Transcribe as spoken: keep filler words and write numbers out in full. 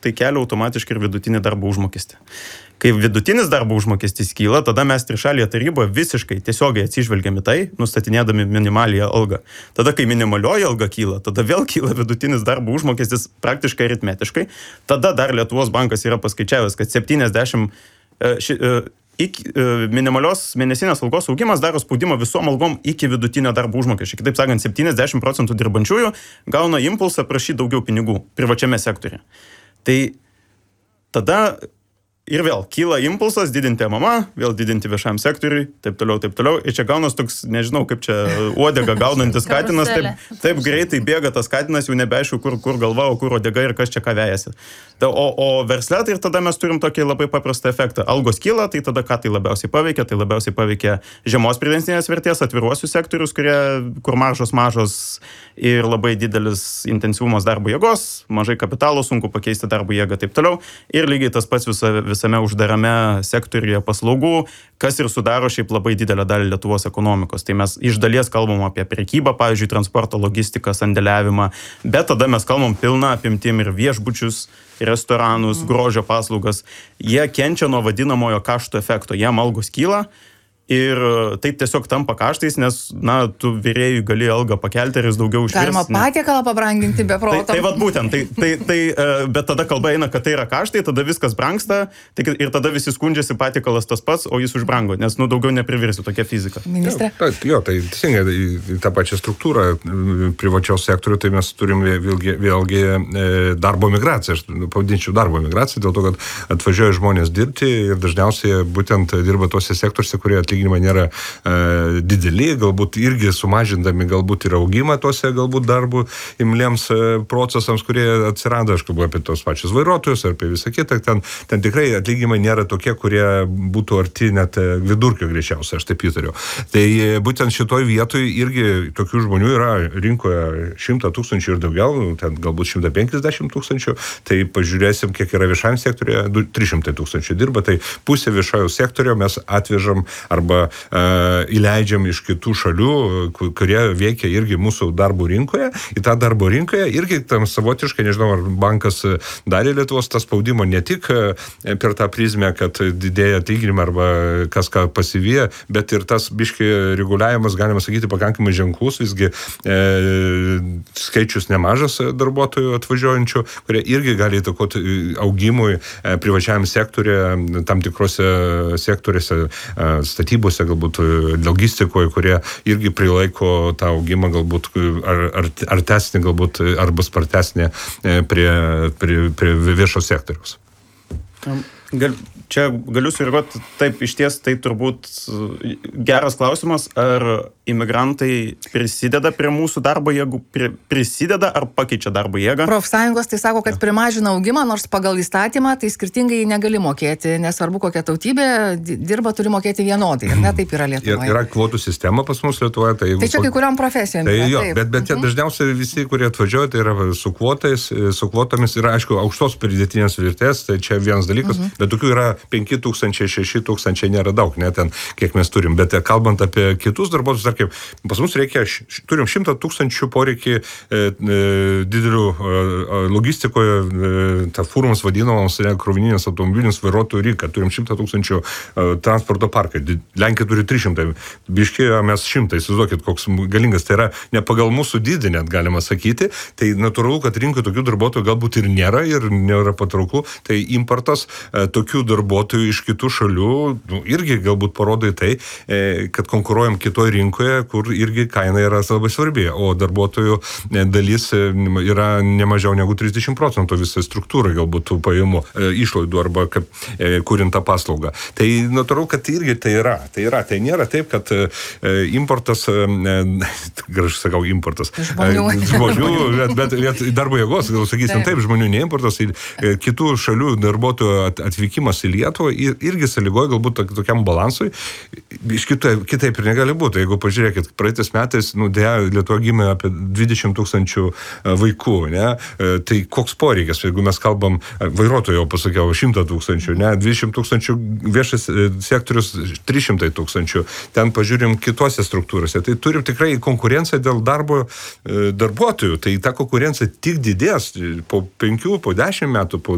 tai kelia automatiškai ir vidutinį darbo užmokestį. Kai vidutinis darbo užmokestis kyla, tada mes trišalėje taryboje visiškai tiesiogiai atsižvelgiame tai, nustatinėdami minimalią algą. Tada, kai minimalioji alga kyla, tada vėl kyla vidutinis darbo užmokestis praktiškai aritmetiškai. Tada dar Lietuvos bankas yra paskaičiavęs, kad septyniasdešimt ši, iki, minimalios mėnesinės algos augimas daro spaudimą visom algom iki vidutinio darbo užmokesčio. Kitaip sakant, septyniasdešimt procentų dirbančiųjų gauna impulsą prašyti daugiau pinigų privačiame sektoriuje. Tai tada ir vėl kyla impulsas didinti M M A, vėl didinti viešam sektoriui, taip toliau, taip toliau. Ir čia gaunas toks, nežinau, kaip čia uodega gaunantis katinas, taip, taip greitai bėga tas katinas, jau nebeaišku, kur, kur galva, o kur uodega ir kas čia ką vejasi. O, o versle, tai ir tada mes turim tokį labai paprastą efektą. Algos kyla, tai tada ką tai labiausiai paveikia? Tai labiausiai paveikia žemos pridėtinės vertės, atviruosius sektorius, kurie, kur maržos mažos ir labai didelis intensyvumas darbo jėgos, mažai kapitalo, sunku pakeisti darbo jėgą, taip toliau. Ir lygiai tas pats visa, visame uždarame sektoriuje paslaugų, kas ir sudaro šiaip labai didelę dalį Lietuvos ekonomikos. Tai mes iš dalies kalbam apie prekybą, pavyzdžiui, transporto, logistiką, sandėliavimą, bet tada mes kalbam pilną apimtim ir viešbučius, restoranus, grožio paslaugas. Jie kenčia nuo vadinamojo kaštų efekto. Jiem algos kyla ir tai tiesiog tampa kaštais, nes, na, tu virėjui gali algą pakelti ir jis daugiau užvirs. Galima patiekalą pabranginti be proto. Tai, tai vat būtent, tai, tai, tai, bet tada kalba eina, kad tai yra kaštai, tada viskas brangsta tai, ir tada visi skundžiasi patiekalas tas pats, o jis užbrango, nes, nu, daugiau neprivirsi tokia fizika. Ministrė? Jo, jo, tai teisingai, į tą pačią struktūrą privačios sektorių, tai mes turim vėlgi, vėlgi darbo migraciją, aš pavadinčiau darbo migraciją, dėl to, kad atvažiuoja žmonės dirbti ir dažniausiai būtent dirba tose sektoriuose, kurie atlyginimai nėra e, dideli, galbūt irgi sumažindami galbūt ir augimą tose galbūt darbų imliems e, procesams, kurie atsiranda, aš kalbu apie tos pačius vairuotojus ar apie visą kitą, ten, ten tikrai atlyginimai nėra tokie, kurie būtų arti net vidurkio greičiausiai, aš taip įtariu. Tai e, būtent šitoj vietoj irgi tokių žmonių yra rinkoje šimtą tūkstančių ir daugiau, ten galbūt šimtas penkiasdešimt tūkstančių, tai pažiūrėsim, kiek yra viešajam sektoriuje, trys šimtai tūkstančių dirba, tai pusė viešojo sektorio mes atvežam arba uh, įleidžiam iš kitų šalių, kurie veikia irgi mūsų darbo rinkoje. Į tą darbo rinkoje irgi tam savotiškai, nežinau, ar bankas darė Lietuvos tą spaudimo ne tik per tą prizmę, kad didėja atlyginimai arba kas ką pasivyja, bet ir tas biški reguliavimas, galima sakyti, pakankamai ženklus, visgi e, skaičius nemažas darbuotojų atvažiuojančių, kurie irgi gali įtakoti augimui e, privačiam sektoriuje, tam tikrose sektoriuose, e, statybose, galbūt logistikoje, kurie irgi prilaiko tą augimą galbūt ar, ar, ar tesnį, galbūt arba spartesnį prie, prie, prie viešo sektoriaus. Gal, čia galiu sureaguoti, taip, iš ties tai turbūt geras klausimas, ar imigrantai prisideda prie mūsų darbo jėgų, pri, prisideda ar pakeičia darbo jėgą? Profsąjungos tai sako, kad primažina augimą, nors pagal įstatymą tai skirtingai negali mokėti, nesvarbu kokia tautybė, dirba turi mokėti vienodai, ir ne taip yra Lietuvoje. Yra kvotų sistema pas mus Lietuvoje. Tai, tai čia kai kuriam profesijom. Tai yra, jo, taip. bet, bet mhm. dažniausiai visi, kurie atvažiuoja, tai yra su kvotais, su kvotomis yra, aišku, aukštos pridėtinės vertės, tai čia vienas dalykas, mhm. bet tokių yra penki tūkstančiai, šeši tūkstančiai nėra daug, ne ten, kiek mes turim. Bet kalbant apie kitus darbuotojus, tarkim, pas mus reikia, turim šimtą tūkstančių poreikį e, e, didelių e, logistikoje, e, ta fūrums vadinamos, ne, krovininės automobilinis vairuotojų rinka. Turim šimtą tūkstančių e, transporto parkai. Lenkija turi trys šimtai. Biškėjo mes šimtai, įsivaizduokit, koks galingas. Tai yra ne pagal mūsų dydį, net galima sakyti. Tai natūralu, kad rinkoje tokių darbuotojų galbūt ir nėra ir nėra patrauklu. Tai importas e, tokių darbuotojų iš kitų šalių, nu, irgi galbūt parodo į tai, e, kad konkuruojam kitoj rinkoje, kur irgi kaina yra labai svarbi, o darbuotojų dalis yra nemažiau negu trisdešimt procentų visai struktūrai galbūt tų pajamų e, išlaidų arba kaip, e, kurint tą paslaugą. Tai natūralu, kad irgi tai yra. Tai yra. Tai nėra taip, kad e, importas, e, gražiai sakau, importas. Žmonių. E, žmonių, bet, bet, bet darbo jėgos, gal sakysim taip, žmonių ne importas, e, kitų šalių darbuotojų at, atvykimas į Lietuvą ir, irgi sąlygoja galbūt tokiam balansui. Iš kitaip, kitaip ir negali būti. Jeigu pažiūrėkit, praeitais metais, nu, dėja, Lietuva gimė apie dvidešimt tūkstančių vaikų, ne? Tai koks poreikis, jeigu mes kalbam, vairuotojų jau pasakiau, šimtą tūkstančių, ne? dvidešimt tūkstančių viešas sektorius, trys šimtai tūkstančių. Ten pažiūrim kitose struktūrose. Tai turim tikrai konkurenciją dėl darbo darbuotojų. Tai ta konkurencija tik didės po penkių, po dešimt metų, po